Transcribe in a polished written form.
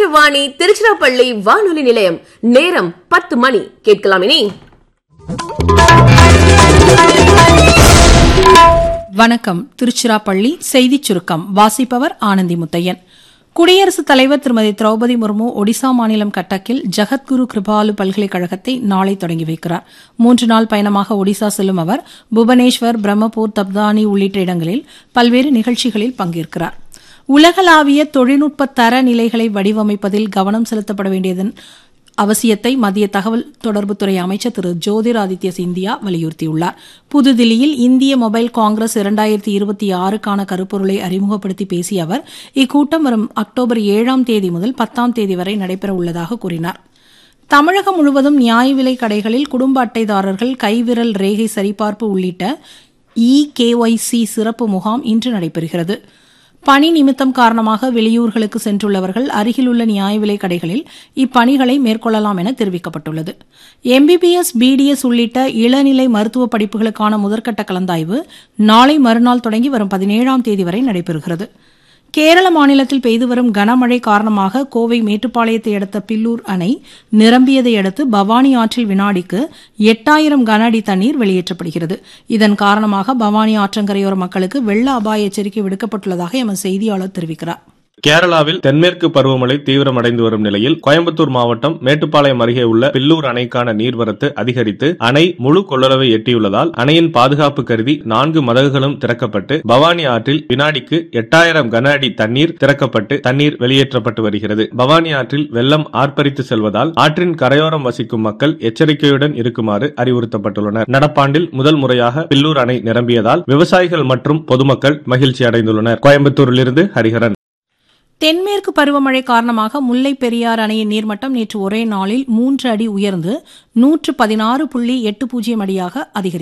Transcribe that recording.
ஆகாஷவாணி திருச்சிராப்பள்ளி வானொலி நிலையம். நேரம் 10 மணி. கேட்கலாம் இனி. வணக்கம். திருச்சிராப்பள்ளி செய்திச் சுருக்கம் வாசிப்பவர் ஆனந்தி முத்தையன். குடியரசுத் தலைவர் திருமதி திரௌபதி முர்மு ஒடிசா மாநிலம் கட்டக்கில் ஜகத்குரு கிருபாலு பல்கலைக்கழகத்தை நாளை தொடங்கி வைக்கிறார். 3 நாள் பயணமாக ஒடிசா செல்லும் அவர் புவனேஸ்வர், பிரம்மபூர், தப்தானி உள்ளிட்ட இடங்களில் பல்வேறு நிகழ்ச்சிகளில் பங்கேற்கிறார். உலகளாவிய தொழில்நுட்ப தர நிலைகளை வடிவமைப்பதில் கவனம் செலுத்தப்பட வேண்டியதன் அவசியத்தை மத்திய தகவல் தொடர்புத்துறை அமைச்சர் திரு ஜோதிராதித்ய சிந்தியா வலியுறுத்தியுள்ளார். புதுதில்லியில் இந்திய மொபைல் காங்கிரஸ் 2026க்கான கருப்பொருளை அறிமுகப்படுத்தி பேசிய அவர், இக்கூட்டம் வரும் அக்டோபர் 7ஆம் தேதி முதல் 10ஆம் தேதி வரை நடைபெற உள்ளதாக கூறினார். தமிழகம் முழுவதும் நியாய விலைக் கடைகளில் குடும்ப அட்டைதாரர்கள் கைவிரல் ரேகை சரிபார்ப்பு உள்ளிட்ட EKYC சிறப்பு முகாம் இன்று நடைபெறுகிறது. பணி நிமித்தம் காரணமாக வெளியூர்களுக்கு சென்றுள்ளவர்கள் அருகிலுள்ள நியாய விலைக் கடைகளில் இப்பணிகளை மேற்கொள்ளலாம் என தெரிவிக்கப்பட்டுள்ளது. MBBS, BDS உள்ளிட்ட இளநிலை மருத்துவ படிப்புகளுக்கான முதற்கட்ட கலந்தாய்வு நாளை மறுநாள் தொடங்கி வரும் 17ஆம் தேதி வரை நடைபெறுகிறது. கேரள மாநிலத்தில் பெய்து வரும் கனமழை காரணமாக கோவை மேட்டுப்பாளையத்தை அடுத்த பில்லூர் அணை நிரம்பியதை அடுத்து பவானி ஆற்றில் வினாடிக்கு 8000 கன அடி தண்ணீர் வெளியேற்றப்படுகிறது. இதன் காரணமாக பவானி ஆற்றங்கரையோர மக்களுக்கு வெள்ள அபாய எச்சரிக்கை விடுக்கப்பட்டுள்ளதாக எமது செய்தியாளர் தெரிவிக்கிறார். கேரளாவில் தென்மேற்கு பருவமழை தீவிரமடைந்து வரும் நிலையில் கோயம்புத்தூர் மாவட்டம் மேட்டுப்பாளையம் அருகே உள்ள பில்லூர் அணைக்கான நீர்வரத்து அதிகரித்து அணை முழு கொள்ளளவை எட்டியுள்ளதால் அணையின் பாதுகாப்பு கருதி 4 மதகுகளும் திறக்கப்பட்டு பவானி ஆற்றில் வினாடிக்கு 8000 கன அடி தண்ணீர் திறக்கப்பட்டு தண்ணீர் வெளியேற்றப்பட்டு வருகிறது. பவானி ஆற்றில் வெள்ளம் ஆர்ப்பரித்து செல்வதால் ஆற்றின் கரையோரம் வசிக்கும் மக்கள் எச்சரிக்கையுடன் இருக்குமாறு அறிவுறுத்தப்பட்டுள்ளனர். நடப்பாண்டில் முதல் முறையாக பில்லூர் அணை நிரம்பியதால் விவசாயிகள் மற்றும் பொதுமக்கள் மகிழ்ச்சி அடைந்துள்ளனர். கோயம்புத்தூரிலிருந்து ஹரிஹரன். தென்மேற்கு பருவமழை காரணமாக முல்லை பெரியாறு அணையின் நீர்மட்டம் நேற்று ஒரே நாளில் 3 அடி உயர்ந்து 116.80 அடியாக அதிகரித்தது.